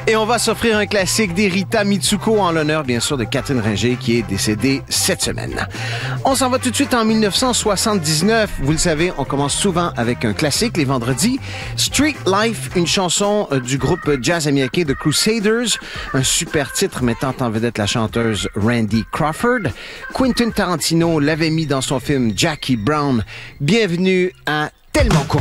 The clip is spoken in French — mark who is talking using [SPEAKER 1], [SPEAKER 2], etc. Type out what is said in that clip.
[SPEAKER 1] Et on va s'offrir un classique d'Erita Mitsuko en l'honneur, bien sûr, de Catherine Ringer qui est décédée cette semaine. On s'en va tout de suite en 1979. Vous le savez, on commence souvent avec un classique les vendredis. Street Life, une chanson du groupe jazz américain The Crusaders. Un super titre mettant en vedette la chanteuse Randy Crawford. Quentin Tarantino l'avait mis dans son film Jackie Brown. Bienvenue à Tellement court.